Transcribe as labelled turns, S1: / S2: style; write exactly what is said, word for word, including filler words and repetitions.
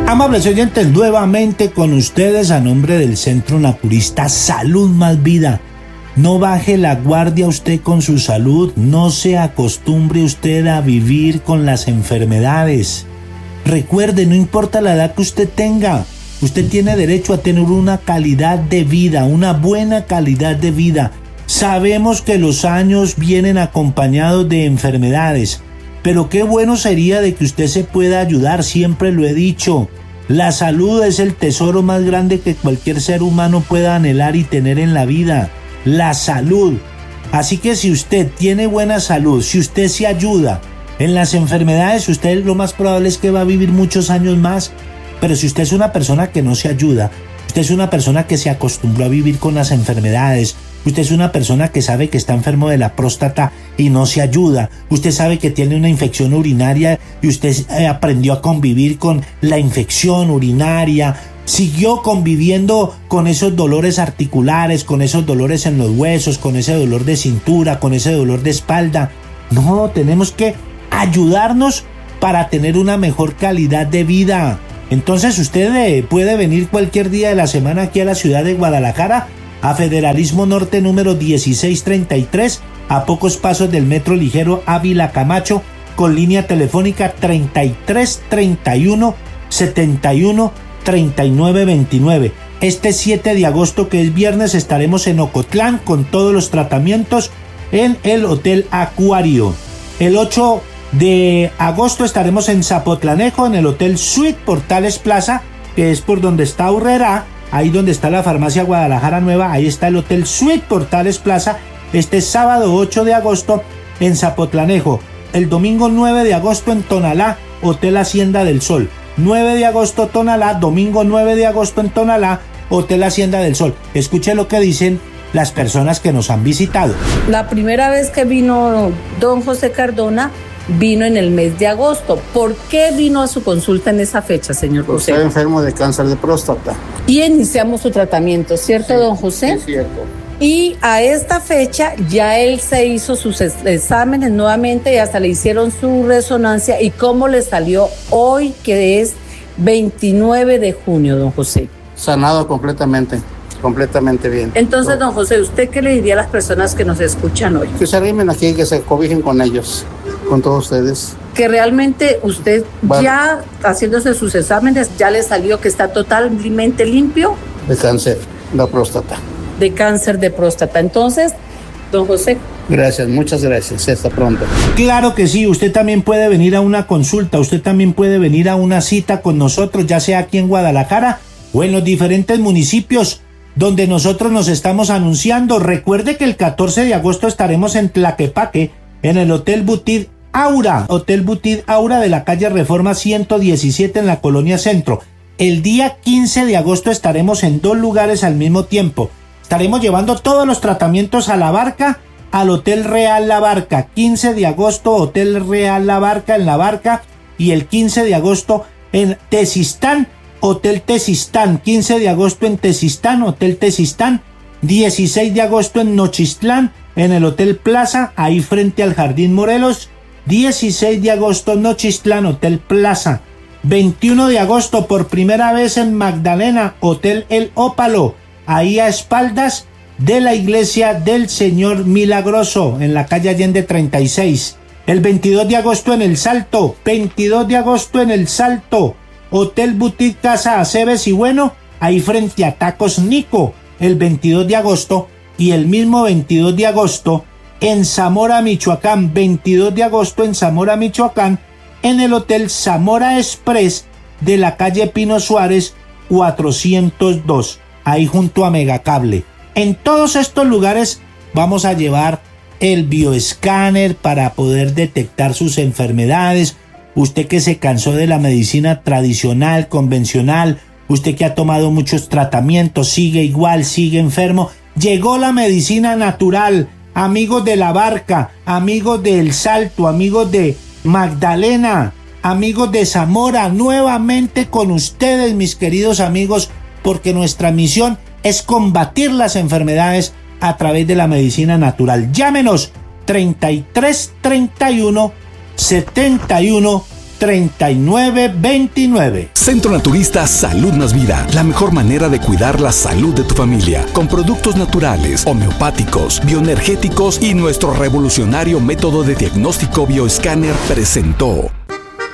S1: Amables oyentes, nuevamente con ustedes a nombre del Centro Naturista Salud Más Vida. No baje la guardia usted con su salud, no se acostumbre usted a vivir con las enfermedades. Recuerde, no importa la edad que usted tenga, usted tiene derecho a tener una calidad de vida, una buena calidad de vida. Sabemos que los años vienen acompañados de enfermedades, pero qué bueno sería de que usted se pueda ayudar, siempre lo he dicho. La salud es el tesoro más grande que cualquier ser humano pueda anhelar y tener en la vida. La salud. Así que si usted tiene buena salud, si usted se ayuda en las enfermedades, usted lo más probable es que va a vivir muchos años más. Pero si usted es una persona que no se ayuda, usted es una persona que se acostumbró a vivir con las enfermedades, usted es una persona que sabe que está enfermo de la próstata y no se ayuda, usted sabe que tiene una infección urinaria y usted eh, aprendió a convivir con la infección urinaria, siguió conviviendo con esos dolores articulares, con esos dolores en los huesos, con ese dolor de cintura, con ese dolor de espalda. No, tenemos que ayudarnos para tener una mejor calidad de vida. Entonces usted eh, puede venir cualquier día de la semana aquí a la ciudad de Guadalajara, a Federalismo Norte número dieciséis treinta y tres, a pocos pasos del metro ligero Ávila Camacho, con línea telefónica treinta y tres treinta y uno setenta y uno treinta y nueve veintinueve. Este siete de agosto, que es viernes, estaremos en Ocotlán con todos los tratamientos en el Hotel Acuario. El ocho de agosto estaremos en Zapotlanejo, en el Hotel Suite Portales Plaza, que es por donde está Urrera, ahí donde está la farmacia Guadalajara Nueva, ahí está el Hotel Suite Portales Plaza. Este sábado ocho de agosto en Zapotlanejo. El domingo nueve de agosto en Tonalá, Hotel Hacienda del Sol. nueve de agosto Tonalá, domingo nueve de agosto en Tonalá, Hotel Hacienda del Sol. Escuche lo que dicen las personas que nos han visitado.
S2: La primera vez que vino don José Cardona, vino en el mes de agosto. ¿Por qué vino a su consulta en esa fecha, señor José?
S3: Estaba enfermo de cáncer de próstata.
S2: Y iniciamos su tratamiento, ¿cierto, sí, don José?
S3: Sí, cierto.
S2: Y a esta fecha ya él se hizo sus exámenes nuevamente y hasta le hicieron su resonancia. ¿Y cómo le salió hoy, que es veintinueve de junio, don José?
S3: Sanado completamente, completamente bien.
S2: Entonces, don José, ¿usted qué le diría a las personas que nos escuchan hoy?
S3: Que se arrimen aquí, que se cobijen con ellos, con todos ustedes.
S2: Que realmente usted, bueno, ya haciéndose sus exámenes, ya le salió que está totalmente limpio
S3: de cáncer de próstata.
S2: De cáncer de próstata. Entonces, don José.
S3: Gracias, muchas gracias. Hasta pronto.
S1: Claro que sí, usted también puede venir a una consulta, usted también puede venir a una cita con nosotros, ya sea aquí en Guadalajara o en los diferentes municipios donde nosotros nos estamos anunciando. Recuerde que el catorce de agosto estaremos en Tlaquepaque, en el Hotel Boutique Aura, Hotel Boutique Aura de la calle Reforma ciento diecisiete en la Colonia Centro. El día quince de agosto estaremos en dos lugares al mismo tiempo. Estaremos llevando todos los tratamientos a La Barca, al Hotel Real La Barca. quince de agosto, Hotel Real La Barca en La Barca. Y el quince de agosto en Tezistán, Hotel Tezistán. quince de agosto en Tezistán, Hotel Tezistán. dieciséis de agosto en Nochistlán, en el Hotel Plaza, ahí frente al Jardín Morelos. dieciséis de agosto Nochistlán, Hotel Plaza. veintiuno de agosto por primera vez en Magdalena, Hotel El Ópalo, ahí a espaldas de la iglesia del Señor Milagroso, en la calle Allende treinta y seis. El veintidós de agosto en El Salto, veintidós de agosto en El Salto, Hotel Boutique Casa Aceves y Bueno, ahí frente a Tacos Nico, el veintidós de agosto. Y el mismo veintidós de agosto en Zamora, Michoacán, veintidós de agosto en Zamora, Michoacán, en el Hotel Zamora Express de la calle Pino Suárez cuatrocientos dos, ahí junto a Megacable. En todos estos lugares vamos a llevar el bioescáner para poder detectar sus enfermedades. Usted que se cansó de la medicina tradicional, convencional, usted que ha tomado muchos tratamientos, sigue igual, sigue enfermo, llegó la medicina natural. Amigos de La Barca, amigos de El Salto, amigos de Magdalena, amigos de Zamora, nuevamente con ustedes, mis queridos amigos, porque nuestra misión es combatir las enfermedades a través de la medicina natural. Llámenos treinta y tres treinta y uno setenta y uno treinta y nueve veintinueve.
S4: Centro Naturista Salud Más Vida, la mejor manera de cuidar la salud de tu familia, con productos naturales, homeopáticos, bioenergéticos y nuestro revolucionario método de diagnóstico bioescáner presentó